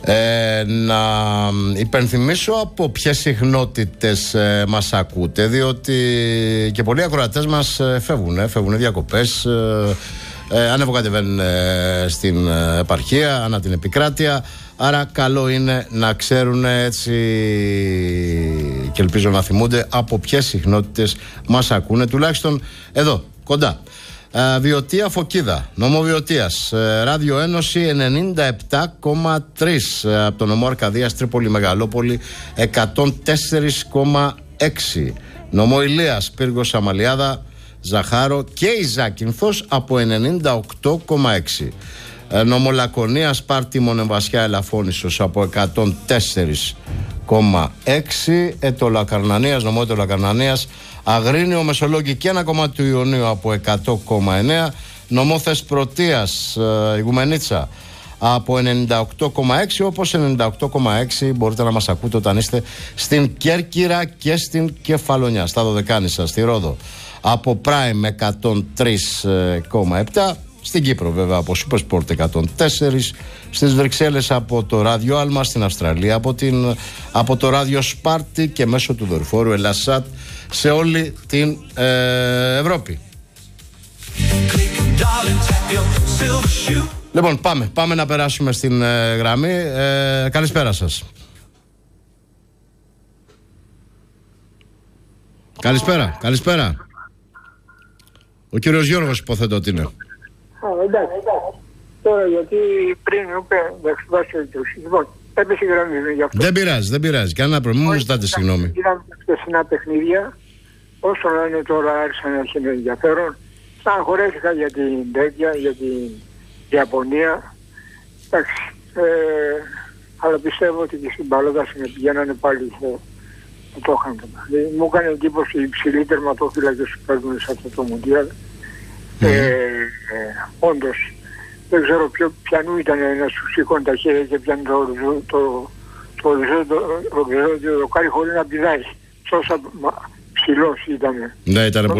Να υπενθυμίσω από ποιες συχνότητες μας ακούτε, διότι και πολλοί ακροατές μας φεύγουν διακοπές, ανεβοκατεβαίνουν στην επαρχία, ανά την επικράτεια. Άρα καλό είναι να ξέρουν έτσι, και ελπίζω να θυμούνται από ποιες συχνότητες μας ακούνε, τουλάχιστον εδώ κοντά. Βιωτία Φωκίδα, νομό Βιωτίας, Ράδιο Ένωση 97,3, από το νομό Αρκαδίας Τρίπολη Μεγαλόπολη 104,6, νομό Ηλίας Πύργος Αμαλιάδα Ζαχάρο και η Ζάκυνθος από 98,6, νομό Λακωνίας Πάρτι Μονεμβασιά Ελαφώνησος από 104,6, Ετωλακαρνανίας, νομό Ετωλακαρνανίας Αγρίνιο Μεσολόγγι και ένα κομμάτι του Ιωνίου από 100,9, νομό Θεσπρωτείας Ιγουμενίτσα από 98,6, όπως 98,6 μπορείτε να μας ακούτε όταν είστε στην Κέρκυρα και στην Κεφαλονιά, στα Δωδεκάνησα, στη Ρόδο από Prime 103,7, στην Κύπρο βέβαια από Supersport 104, στις Βρυξέλλες από το Ράδιο Άλμα, στην Αυστραλία από το Ράδιο Σπάρτη και μέσω του δορυφόρου Ελασσάτ σε όλη την Ευρώπη. Λοιπόν, πάμε να περάσουμε στην γραμμή. Καλησπέρα σας. Καλησπέρα. Ο κύριος Γιώργος υποθέτω ότι είναι. Εντάξει. Τώρα γιατί πριν είπε λοιπόν, έπεσε η γραμμή γι' αυτό. Δεν πειράζει. Κανένα πρόβλημα. Μην μου ζητάτε συγγνώμη. Είδαμε τα χθεσινά παιχνίδια. Όσο να είναι τώρα άρχισαν να έχει ενδιαφέρον. Στεναχωρέθηκα για την τέτοια, για την Ιαπωνία. Εντάξει. Αλλά πιστεύω ότι και στην Παλαιόδαση να πηγαίνανε πάλι που το είχαν. Μου έκανε εντύπωση οι υψηλοί τερματοφύλακες που παίρνουν σε αυτό το Μουντιάλ. Όντως δεν ξέρω ποιανού ήταν ένας που σήκωνε τα χέρια και πιάνει το οριζόντιο δοκάρι χωρίς να πηδάει. Τόσο ψηλός ήταν. Ναι, ήταν